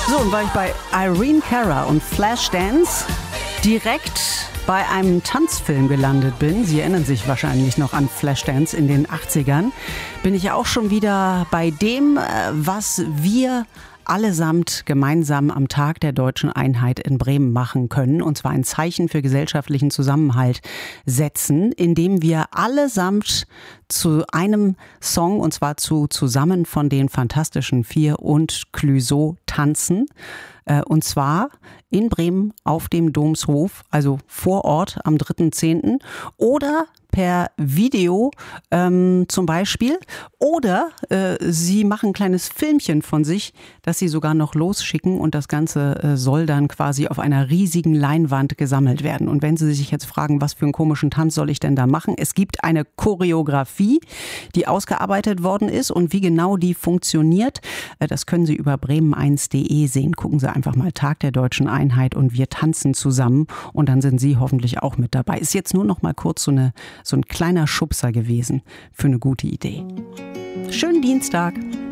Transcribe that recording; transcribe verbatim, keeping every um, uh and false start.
So, und weil ich bei Irene Cara und Flashdance direkt bei einem Tanzfilm gelandet bin, Sie erinnern sich wahrscheinlich noch an Flashdance in den achtzigern, bin ich ja auch schon wieder bei dem, was wir allesamt gemeinsam am Tag der Deutschen Einheit in Bremen machen können, und zwar ein Zeichen für gesellschaftlichen Zusammenhalt setzen, indem wir allesamt zu einem Song, und zwar zu Zusammen von den Fantastischen Vier und Clouseau tanzen. Und zwar in Bremen auf dem Domshof, also vor Ort am dritten zehnten oder per Video ähm, zum Beispiel. Oder äh, Sie machen ein kleines Filmchen von sich, das Sie sogar noch losschicken, und das Ganze äh, soll dann quasi auf einer riesigen Leinwand gesammelt werden. Und wenn Sie sich jetzt fragen, was für einen komischen Tanz soll ich denn da machen? Es gibt eine Choreografie, die ausgearbeitet worden ist, und wie genau die funktioniert, äh, das können Sie über bremen eins punkt de sehen. Gucken Sie einfach mal Tag der Deutschen Einheit und wir tanzen zusammen, und dann sind Sie hoffentlich auch mit dabei. Ist jetzt nur noch mal kurz so eine so ein kleiner Schubser gewesen für eine gute Idee. Schönen Dienstag.